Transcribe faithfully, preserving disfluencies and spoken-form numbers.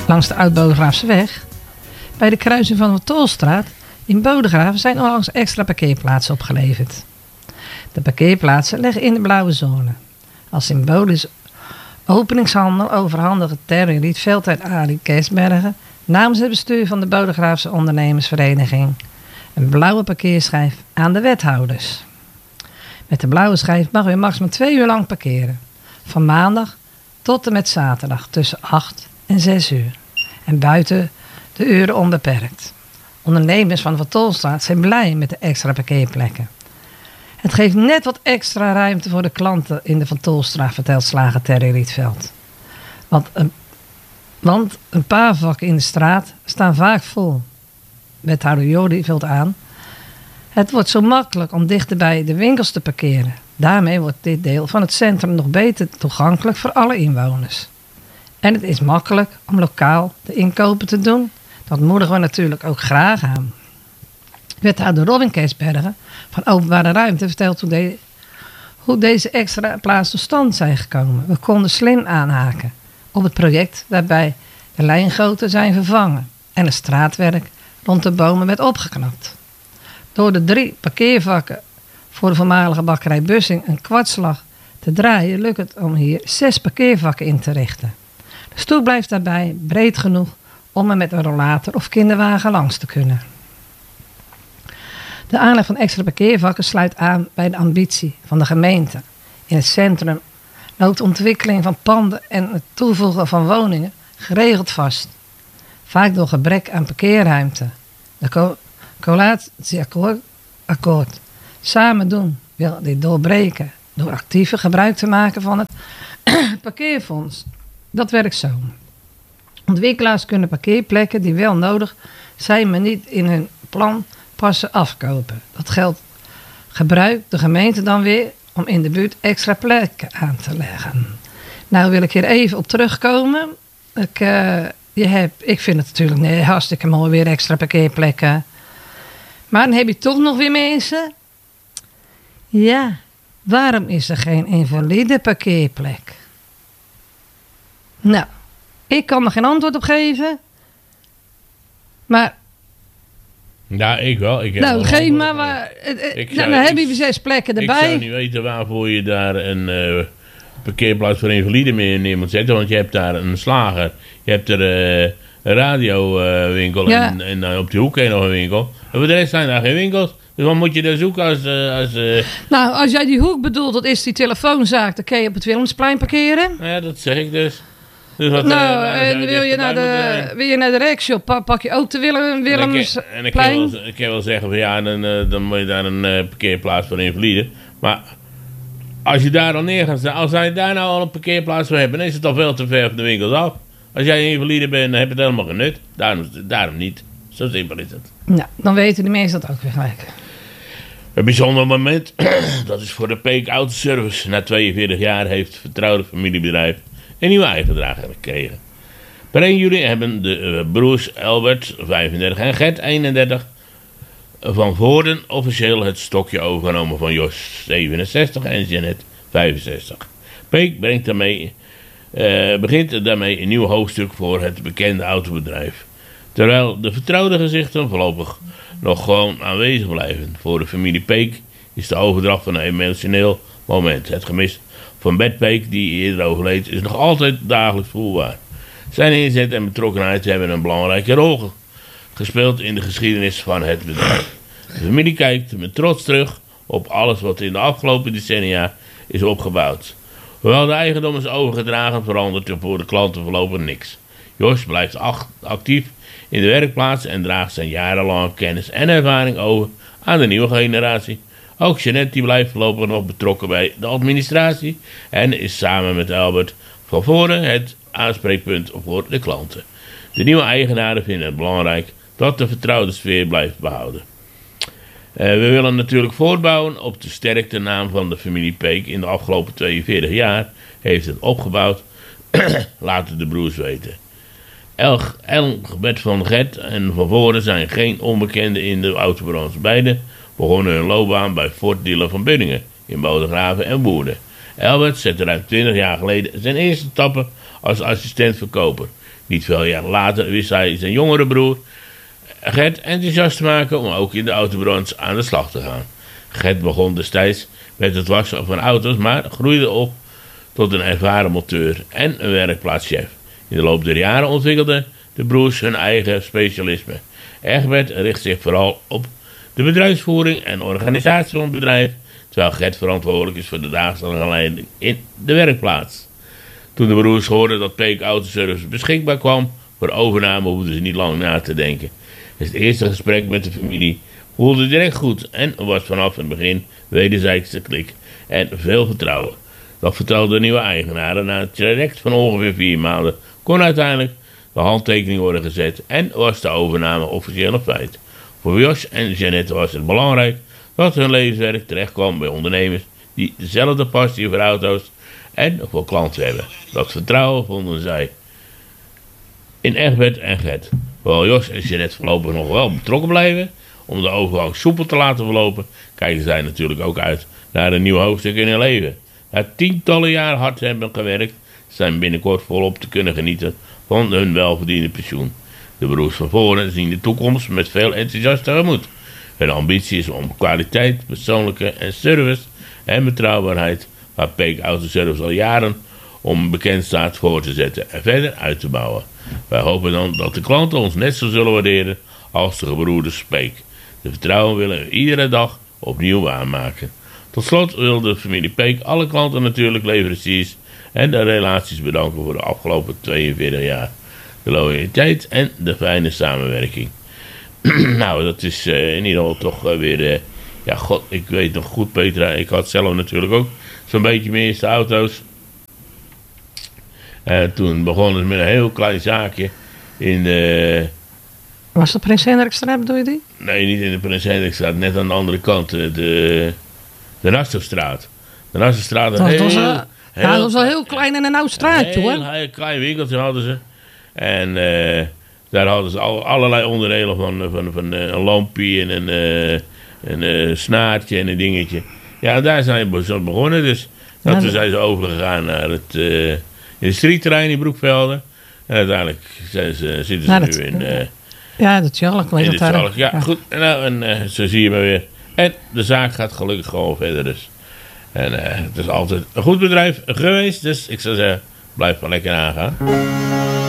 langs de Oud-Bodegraafseweg. Bij de kruising van de Tolstraat in Bodegraven zijn onlangs extra parkeerplaatsen opgeleverd. De parkeerplaatsen liggen in de blauwe zone. Als in Bode's openingshandel overhandigen Terry Rietveld en Ali Kersbergen namens het bestuur van de Bodegraafse ondernemersvereniging een blauwe parkeerschijf aan de wethouders. Met de blauwe schijf mag u maximaal twee uur lang parkeren. Van maandag tot en met zaterdag tussen acht en zes uur. En buiten de uren onbeperkt. Ondernemers van de Van Tolstraat zijn blij met de extra parkeerplekken. Het geeft net wat extra ruimte voor de klanten in de Van Tolstraat, vertelt slager Terry Rietveld. Want een, want een paar vakken in de straat staan vaak vol. Wethouder Jordi vult aan. Het wordt zo makkelijk om dichter bij de winkels te parkeren. Daarmee wordt dit deel van het centrum nog beter toegankelijk voor alle inwoners. En het is makkelijk om lokaal de inkopen te doen. Dat moedigen we natuurlijk ook graag aan. Wethouder Robin Kersbergen van Openbare Ruimte vertelt hoe, de, hoe deze extra plaatsen tot stand zijn gekomen. We konden slim aanhaken op het project waarbij de lijngoten zijn vervangen en het straatwerk rond de bomen werd opgeknapt. Door de drie parkeervakken voor de voormalige bakkerij Bussing een kwartslag te draaien lukt het om hier zes parkeervakken in te richten. De stoep blijft daarbij breed genoeg om er met een rollator of kinderwagen langs te kunnen. De aanleg van extra parkeervakken sluit aan bij de ambitie van de gemeente. In het centrum loopt de ontwikkeling van panden en het toevoegen van woningen geregeld vast. Vaak door gebrek aan parkeerruimte. De co- coalitieakkoord akkoord. Samen doen wil dit doorbreken door actiever gebruik te maken van het parkeerfonds. Dat werkt zo. Ontwikkelaars kunnen parkeerplekken die wel nodig zijn, maar niet in hun plan passen, afkopen. Dat geld gebruikt de gemeente dan weer om in de buurt extra plekken aan te leggen. Nou wil ik hier even op terugkomen. Ik, uh, je hebt, ik vind het natuurlijk nee, hartstikke mooi weer extra parkeerplekken. Maar dan heb je toch nog weer mensen. Ja, waarom is er geen invalide parkeerplek? Nou, ik kan er geen antwoord op geven. Maar... Nou, ik wel. Ik heb nou, wel geef maar. maar uh, nou, dan heb je zes plekken erbij. Ik zou niet weten waarvoor je daar een uh, parkeerplaats voor invaliden meer neer moet zetten. Want je hebt daar een slager. Je hebt er uh, een radiowinkel. Uh, ja. En, en uh, op die hoek heb je nog een winkel. En voor de rest zijn daar geen winkels. Dus wat moet je daar zoeken als... Uh, als uh... Nou, als jij die hoek bedoelt, dat is die telefoonzaak. Dan kun je op het Willemsplein parkeren. Ja, dat zeg ik dus. Dus wat, nou, uh, en wil je, naar de, wil je naar de Rexshop, pak, pak je ook de Willem, Willemsplein. En ik kan wel, ik kan wel zeggen van ja, dan, uh, dan moet je daar een uh, parkeerplaats voor invaliden. Maar als je daar al neer gaat staan, als jij daar nou al een parkeerplaats voor hebt, dan is het al veel te ver van de winkels af. Als jij invalide bent, dan heb je het helemaal geen nut. Daarom, daarom niet. Zo simpel is het. Nou, dan weten de mensen dat ook weer gelijk. Een bijzonder moment, dat is voor de Peek Autoservice. Na tweeënveertig jaar heeft het vertrouwde familiebedrijf een nieuwe eigendrager gekregen. Per één juli hebben de uh, broers Albert, vijfendertig, en Gert, eenendertig, van Voorden officieel het stokje overgenomen van Jos, zevenenzestig, en Jeannette, vijfenzestig. Peek brengt daarmee, uh, begint daarmee een nieuw hoofdstuk voor het bekende autobedrijf. Terwijl de vertrouwde gezichten voorlopig nog gewoon aanwezig blijven. Voor de familie Peek is de overdracht van een emotioneel moment. Het gemis van Bert Peek, die eerder overleed, is nog altijd dagelijks voelbaar. Zijn inzet en betrokkenheid hebben een belangrijke rol gespeeld in de geschiedenis van het bedrijf. De familie kijkt met trots terug op alles wat in de afgelopen decennia is opgebouwd. Hoewel de eigendom is overgedragen, verandert er voor de klanten voorlopig niks. Jos blijft actief in de werkplaats en draagt zijn jarenlange kennis en ervaring over aan de nieuwe generatie. Ook Jeannette die blijft voorlopig nog betrokken bij de administratie en is samen met Albert van Voorden het aanspreekpunt voor de klanten. De nieuwe eigenaren vinden het belangrijk dat de vertrouwde sfeer blijft behouden. Uh, we willen natuurlijk voortbouwen op de sterkte naam van de familie Peek. In de afgelopen tweeënveertig jaar heeft het opgebouwd, laten de broers weten. Elg, Elgbert van Gert en Van Voorden zijn geen onbekenden in de autobranche. Beiden begonnen hun loopbaan bij Ford Dealer van Bunningen in Bodegraven en Woerden. Elbert zette ruim twintig jaar geleden zijn eerste stappen als assistent-verkoper. Niet veel jaren later wist hij zijn jongere broer Gert enthousiast te maken om ook in de autobranche aan de slag te gaan. Gert begon destijds met het wassen van auto's, maar groeide op tot een ervaren monteur en een werkplaatschef. In de loop der jaren ontwikkelden de broers hun eigen specialisme. Egbert richt zich vooral op de bedrijfsvoering en organisatie van het bedrijf, terwijl Gert verantwoordelijk is voor de dagelijkse leiding in de werkplaats. Toen de broers hoorden dat Peek Autoservice beschikbaar kwam voor overname, hoefden ze niet lang na te denken. Het eerste gesprek met de familie voelde direct goed en was vanaf het begin wederzijdse klik en veel vertrouwen. Dat vertelde de nieuwe eigenaren. Na het traject van ongeveer vier maanden kon uiteindelijk de handtekening worden gezet en was de overname officieel een feit. Voor Jos en Jeannette was het belangrijk dat hun levenswerk terechtkwam bij ondernemers die dezelfde passie voor auto's en voor klanten hebben. Dat vertrouwen vonden zij in Egbert en Gert. Hoewel Jos en Jeannette voorlopig nog wel betrokken blijven om de overgang soepel te laten verlopen, kijken zij natuurlijk ook uit naar een nieuw hoofdstuk in hun leven. Na tientallen jaar hard hebben gewerkt, zijn binnenkort volop te kunnen genieten van hun welverdiende pensioen. De broers van voren zien de toekomst met veel enthousiast tegemoet. Hun ambitie is om kwaliteit, persoonlijke en service en betrouwbaarheid, waar Peek Autoservice al jaren om bekend staat, voor te zetten en verder uit te bouwen. Wij hopen dan dat de klanten ons net zo zullen waarderen als de gebroeders Peek. De vertrouwen willen we iedere dag opnieuw aanmaken. Tot slot wil de familie Peek alle klanten, natuurlijk leveranciers en de relaties bedanken voor de afgelopen tweeënveertig jaar. De loyaliteit en de fijne samenwerking. Nou, dat is uh, in ieder geval toch uh, weer... Uh, ja, god, ik weet nog goed, Petra. Ik had zelf natuurlijk ook zo'n beetje mijn eerste auto's. Uh, toen begon het met een heel klein zaakje in de... Was dat Prins Hendrikstraat, bedoel je die? Nee, niet in de Prins Hendrikstraat, net aan de andere kant. De, de Rassenstraat. De Rassenstraat. Dat was, heel, uh, heel, ja, dat was wel heel klein en een oud straatje, hoor. Een heel klein winkeltje hadden ze. En uh, daar hadden ze al, allerlei onderdelen van, van, van uh, een lampje en een, uh, een uh, snaartje en een dingetje. Ja, daar zijn we zo begonnen. Dus dat ja, we zijn ze overgegaan naar het uh, industrieterrein in Broekvelden. En uiteindelijk zijn ze, zitten ze nou, nu dat, in... Uh, ja, dat Tjalk. In de Tjalk, ja, ja. Goed. En, nou, en uh, zo zie je maar weer. En de zaak gaat gelukkig gewoon verder dus. En uh, het is altijd een goed bedrijf geweest. Dus ik zou zeggen, blijf maar lekker aangaan.